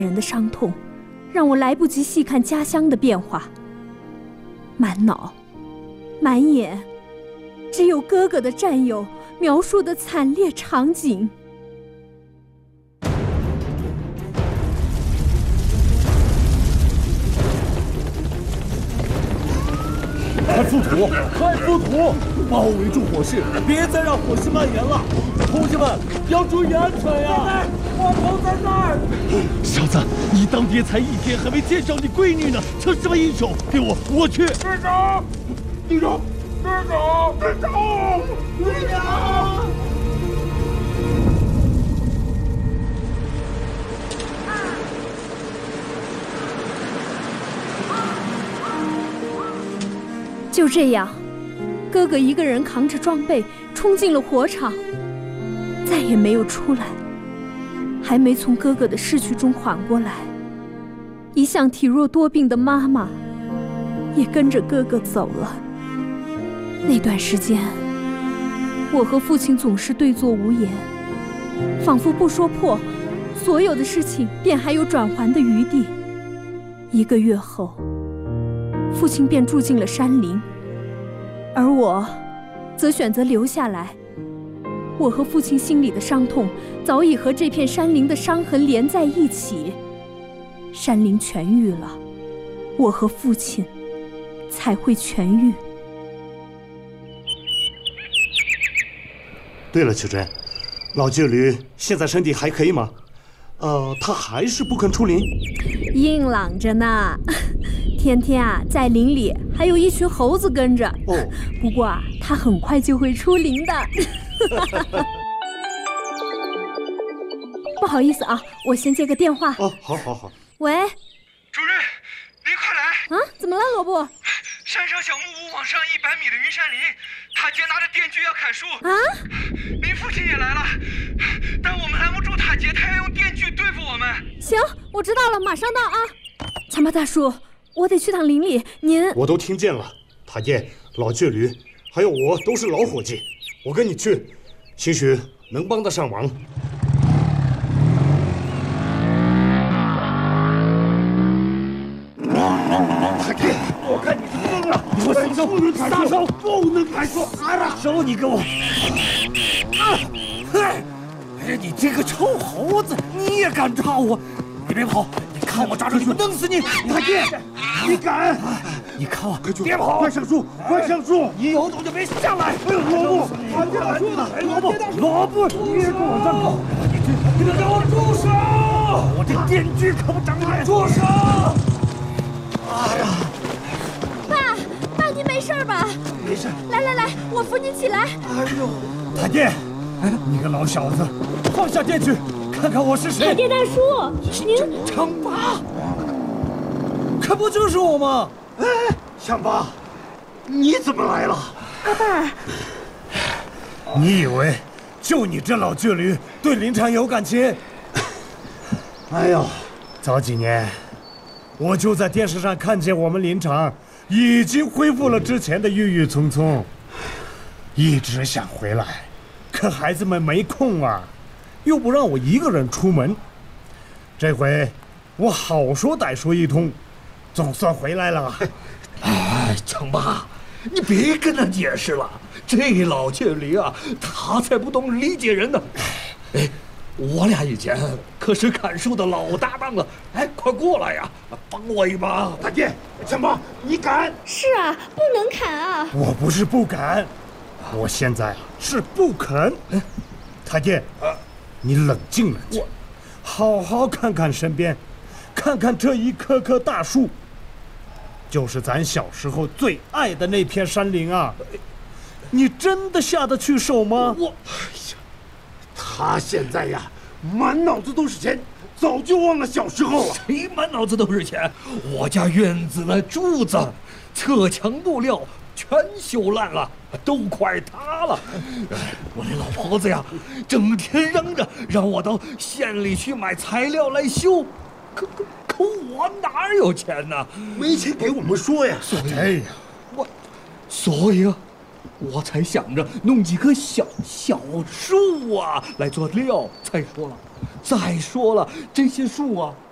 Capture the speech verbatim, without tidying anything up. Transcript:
人的伤痛，让我来不及细看家乡的变化，满脑、满眼，只有哥哥的战友描述的惨烈场景。 快覆土！快覆土！包围住火势，别再让火势蔓延了。同志们，要注意安全呀！火头在那儿！小子，你当爹才一天，还没见着你闺女呢，成什么英雄？给我，我去！队长，队长，队长，队长，队长！ 就这样，哥哥一个人扛着装备冲进了火场，再也没有出来。还没从哥哥的逝去中缓过来，一向体弱多病的妈妈也跟着哥哥走了。那段时间，我和父亲总是对坐无言，仿佛不说破，所有的事情便还有转圜的余地。一个月后，父亲便住进了山林，而我则选择留下来。我和父亲心里的伤痛早已和这片山林的伤痕连在一起。山林痊愈了，我和父亲才会痊愈。 对了，秋珍，老倔驴现在身体还可以吗？呃，他还是不肯出林？ 硬朗着呢。天天啊，在林里还有一群猴子跟着。哦，不过啊，他很快就会出林的。不好意思啊，我先接个电话。 哦，好，好，好。 喂， 主任，您快来！ 啊，怎么了，罗布？ 山上小木屋往上一百米的云山林，塔杰拿着电锯要砍树。 啊！ 您父亲也来了，但我们拦不住塔杰，他要用电锯对付我们。 行，我知道了，马上到啊。长毛大叔，我得去趟林里，您…… 我都听见了，塔杰、老倔驴，还有我都是老伙计，我跟你去，兴许能帮得上忙。 塔杰，我看你是疯了！我撒手，不能撒手，不能砍树！手你给我！啊！嗨！哎，你这个臭猴子，你也敢抓我？你别跑！你看我抓住你，我弄死你！塔杰，你敢？你看我，别跑！快上树！快上树！你有种就别下来！萝卜，塔杰大叔，萝卜，萝卜，你别给我站口！你们给我住手！我这电锯可不长眼！住手！哎呀！ 爸，爸，您没事吧？ 没事。 来来来，我扶您起来。 哎呦，塔杰，你个老小子，放下电锯，看看我是谁。 塔杰大叔，您长八，可不就是我吗？哎，长八，你怎么来了？ 阿爸， 你以为就你这老倔驴对林场有感情？哎呦，早几年。我就在电视上看见我们林场已经恢复了之前的郁郁葱葱，一直想回来，可孩子们没空啊，又不让我一个人出门。这回我好说歹说一通，总算回来了。 哎，长爸，你别跟他解释了，这老倔驴啊，他才不懂理解人呢。哎。我俩以前可是砍树的老搭档了，哎，快过来呀，帮我一把！ 大姐，强爸，你敢？ 是啊，不能砍啊！ 我不是不敢，我现在是不肯。大姐，你冷静冷静，好好看看身边，看看这一棵棵大树，就是咱小时候最爱的那片山林啊！你真的下得去手吗？ 我， 哎呀！他现在呀，满脑子都是钱，早就忘了小时候了。 谁满脑子都是钱？我家院子的柱子、侧墙布料全修烂了，都快塌了。我那老婆子呀，整天嚷着让我到县里去买材料来修，可可可我哪有钱呢？ 没钱给我们说呀。 所以，我，所以啊。我才想着弄几棵小小树啊来做料。再说了，再说了，这些树啊